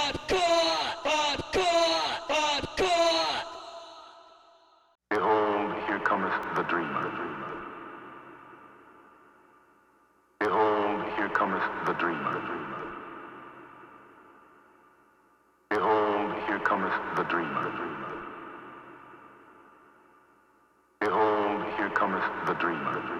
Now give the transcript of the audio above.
Behold, here cometh the dreamer. Behold, here cometh the dreamer. Behold, here cometh the dreamer. Behold, here cometh the dreamer.